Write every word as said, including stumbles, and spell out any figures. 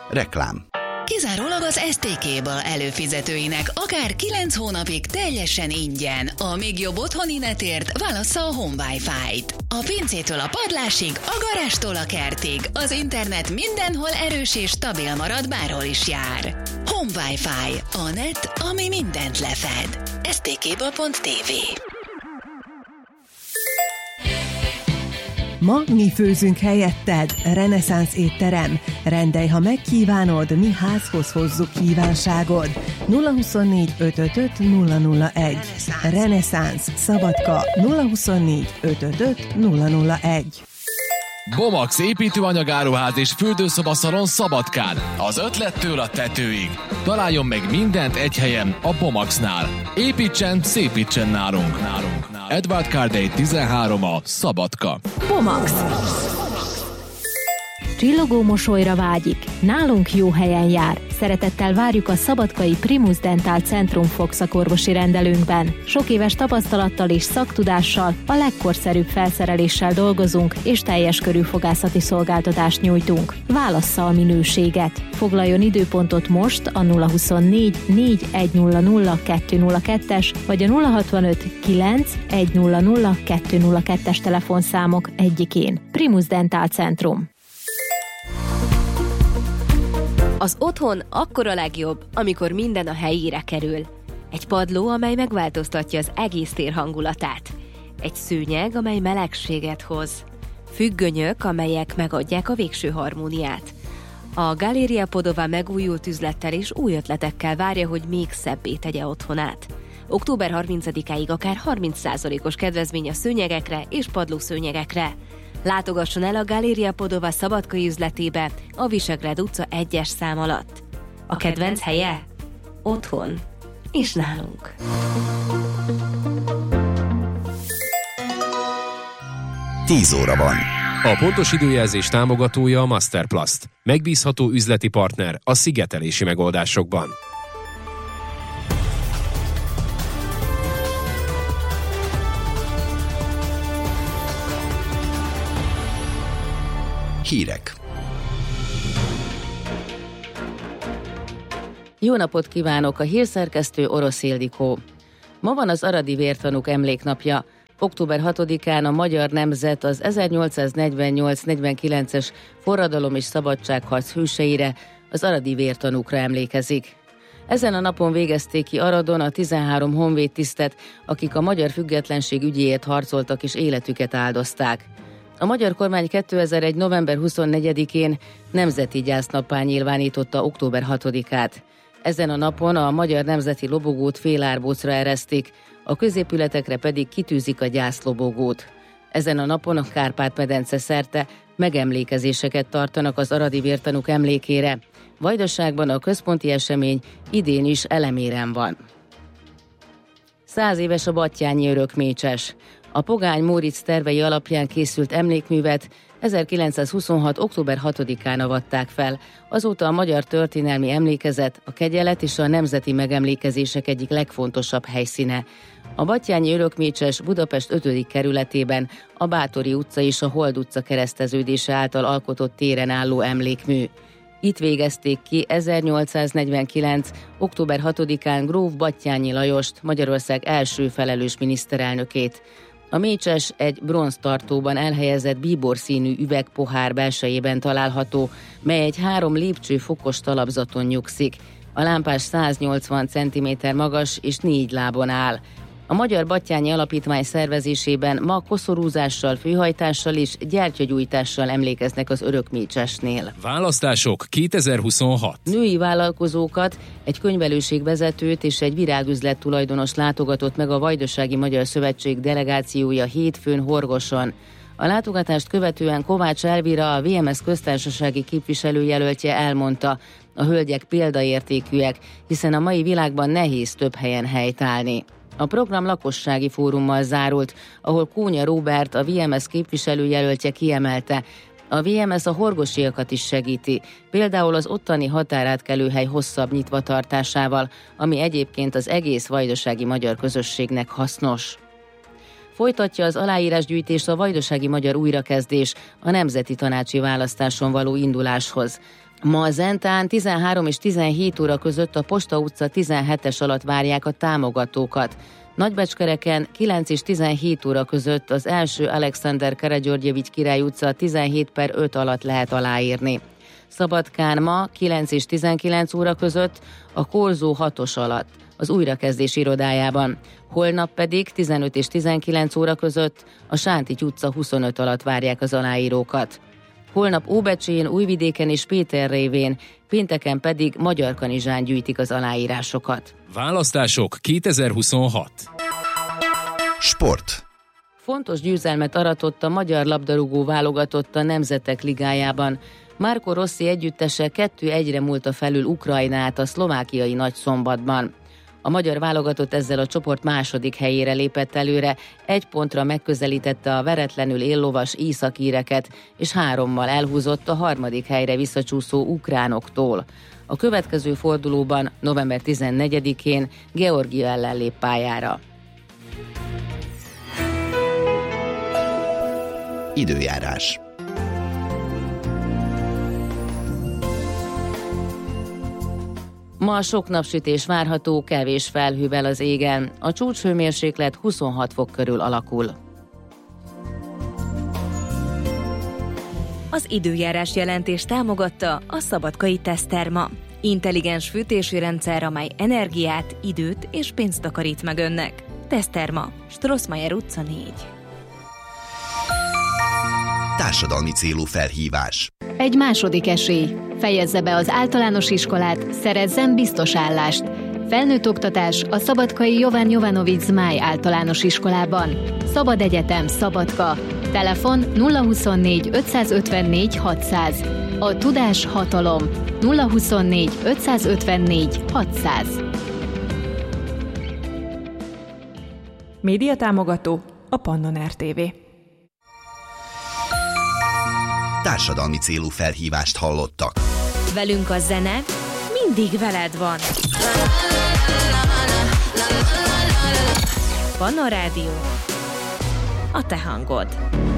Reklám. Kizárólag az es té ká előfizetőinek akár kilenc hónapig teljesen ingyen. A még jobb otthoni netért válassza a Home Wi-Fi-t. A pincétől a padlásig, a garástól a kertig. Az internet mindenhol erős és stabil marad, bárhol is jár. Home Wi-Fi. A net, ami mindent lefed. es té ká pont té vé. Ma mi főzünk helyetted, reneszánsz étterem. Rendelj, ha megkívánod, mi házhoz hozzuk kívánságod. nulla huszonnégy ötvenöt nulla nulla egy. Reneszánsz Szabadka nulla huszonnégy ötvenöt nulla nulla egy. Bomax építőanyagáruház és fürdőszobaszalon Szabadkán. Az ötlettől a tetőig. Találjon meg mindent egy helyen, a Bomaxnál. Építsen, szépítsen nálunk. nálunk. Edward Cardey tizenhárom a Szabadka. Bomax. Csillogó mosolyra vágyik. Nálunk jó helyen jár. Szeretettel várjuk a szabadkai Primus Dental Centrum fogszakorvosi rendelőnkben. Sok éves tapasztalattal és szaktudással, a legkorszerűbb felszereléssel dolgozunk, és teljes körű fogászati szolgáltatást nyújtunk. Válassza a minőséget. Foglaljon időpontot most a nulla huszonnégy négy egy nulla nulla kettő nulla kettes vagy a nulla hatvanöt kilenc egy nulla nulla kettő nulla kettes telefonszámok egyikén. Primus Dental Centrum. Az otthon akkor a legjobb, amikor minden a helyére kerül. Egy padló, amely megváltoztatja az egész tér hangulatát. Egy szőnyeg, amely melegséget hoz. Függönyök, amelyek megadják a végső harmóniát. A Galéria Podova megújult üzlettel és új ötletekkel várja, hogy még szebbé tegye otthonát. október harmincadikáig akár harminc százalékos kedvezmény a szőnyegekre és padlószőnyegekre. Látogasson el a Galéria Podova szabadkai üzletébe a Visegrád utca egyes szám alatt. A kedvenc helye? Otthon. És nálunk. tíz óra van. A pontos időjelzés támogatója a Masterplast. Megbízható üzleti partner a szigetelési megoldásokban. Hírek. Jó napot kívánok, a hírszerkesztő Orosz Ildikó. Ma van az aradi vértanúk emléknapja. október hatodikán a magyar nemzet az ezernyolcszáznegyvennyolc negyvenkilences forradalom és szabadságharc hőseire, az aradi vértanúkra emlékezik. Ezen a napon végezték ki Aradon a tizenhárom honvédtisztet, akik a magyar függetlenség ügyéért harcoltak és életüket áldozták. A magyar kormány kétezer-egy. november huszonnegyedikén nemzeti gyásznappá nyilvánította október hatodikát. Ezen a napon a magyar nemzeti lobogót félárbócra eresztik, a középületekre pedig kitűzik a gyászlobogót. Ezen a napon a Kárpát-medence szerte megemlékezéseket tartanak az aradi vértanúk emlékére. Vajdaságban a központi esemény idén is Eleméren van. Száz éves a Battyányi örökmécses. A Pogány Móricz tervei alapján készült emlékművet ezerkilencszázhuszonhat. október hatodikán avatták fel. Azóta a magyar történelmi emlékezet, a kegyelet és a nemzeti megemlékezések egyik legfontosabb helyszíne. A Battyányi örökmécses Budapest ötödik kerületében a Báthori utca és a Hold utca kereszteződése által alkotott téren álló emlékmű. Itt végezték ki ezernyolcszáznegyvenkilenc. október hatodikán gróf Battyányi Lajost, Magyarország első felelős miniszterelnökét. A mécses egy bronztartóban elhelyezett bíborszínű üvegpohár belsejében található, mely egy három lépcsőfokos talapzaton nyugszik. A lámpás száznyolcvan centiméter magas és négy lábon áll. A Magyar Battyányi Alapítvány szervezésében ma koszorúzással, főhajtással és gyertyagyújtással emlékeznek az örökmécsesnél. Választások kétezer-huszonhat. Női vállalkozókat, egy könyvelőségvezetőt és egy virágüzlet tulajdonos látogatott meg a Vajdasági Magyar Szövetség delegációja hétfőn Horgoson. A látogatást követően Kovács Elvira, a vé em es köztársasági képviselőjelöltje elmondta, a hölgyek példaértékűek, hiszen a mai világban nehéz több helyen helytállni. A program lakossági fórummal zárult, ahol Kónya Róbert, a vé em es képviselőjelöltje kiemelte, a vé em es a horgosiakat is segíti, például az ottani határátkelőhely hosszabb nyitvatartásával, ami egyébként az egész vajdasági magyar közösségnek hasznos. Folytatja az aláírásgyűjtést a vajdasági magyar újrakezdés a nemzeti tanácsi választáson való induláshoz. Ma a Zentán tizenhárom és tizenhét óra között a Posta utca tizenhetes alatt várják a támogatókat. Nagybecskereken kilenc és tizenhét óra között az első Alexander Karagyörgyevics Király utca tizenhét per öt alatt lehet aláírni. Szabadkán ma kilenc és tizenkilenc óra között a Korzó hatos alatt, az újrakezdés irodájában. Holnap pedig tizenöt és tizenkilenc óra között a Sántigy utca huszonöt alatt várják az aláírókat. Holnap Óbecsén, Újvidéken és Péterrévén, pénteken pedig Magyarkanizsán gyűjtik az aláírásokat. Választások kétezer-huszonhat. Sport. Fontos győzelmet aratott a magyar labdarúgó válogatott a Nemzetek Ligájában. Marco Rossi együttese kettő egyre múlta felül Ukrajnát a szlovákiai Nagyszombatban. A magyar válogatott ezzel a csoport második helyére lépett előre, egy pontra megközelítette a veretlenül éllovas északíreket, és hárommal elhúzott a harmadik helyre visszacsúszó ukránoktól. A következő fordulóban november tizennegyedikén Georgia ellen lép pályára. Időjárás. Ma sok napsütés várható, kevés felhővel az égen. A csúcshőmérséklet huszonhat fok körül alakul. Az időjárás jelentés támogatta a Szabadkai Teszterma. Intelligens fűtési rendszer, amely energiát, időt és pénzt takarít meg önnek. Teszterma, Strossmayer utca négy. Társadalmi célú felhívás. Egy második esély. Fejezze be az általános iskolát, szerezzen biztos állást. Felnőtt oktatás a Szabadkai Jovan Jovanovics Zmáj általános iskolában. Szabad Egyetem Szabadka. Telefon nulla huszonnégy ötszázötvennégy hatszáz. A tudás hatalom. nulla huszonnégy ötszázötvennégy hatszáz. Média támogató a Pannon er té vé. Társadalmi célú felhívást hallottak. Velünk a zene mindig veled van. Pannon Rádió. A te hangod.